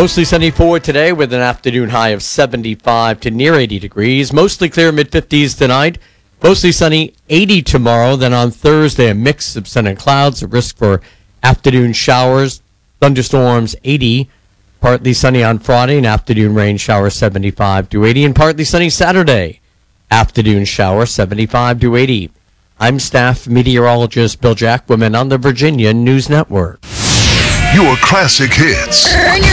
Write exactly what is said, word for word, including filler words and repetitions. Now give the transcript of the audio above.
Mostly sunny for today with an afternoon high of seventy-five to near eighty degrees. Mostly clear, mid-fifties tonight. Mostly sunny, eighty tomorrow. Then on Thursday, a mix of sun and clouds. A risk for afternoon showers, thunderstorms, eighty. Partly sunny on Friday, an afternoon rain shower, seventy-five to eighty. And partly sunny Saturday, afternoon shower, seventy-five to eighty. I'm staff meteorologist Bill Jackwin on the Virginia News Network. Your classic hits.